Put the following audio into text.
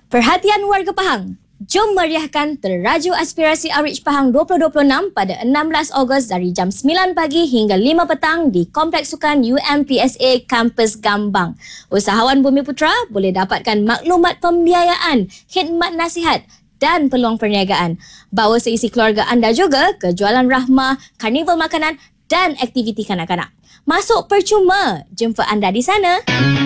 Perhatian warga Pahang, jom meriahkan Teraju Aspirasi Outreach Pahang 2026 pada 16 Ogos dari jam 9 pagi hingga 5 petang di Kompleks Sukan UMPSA Kampus Gambang. Usahawan Bumiputra boleh dapatkan maklumat pembiayaan, khidmat nasihat dan peluang perniagaan. Bawa seisi keluarga anda juga ke jualan rahmah, karnival makanan dan aktiviti kanak-kanak. Masuk percuma. Jumpa anda di sana.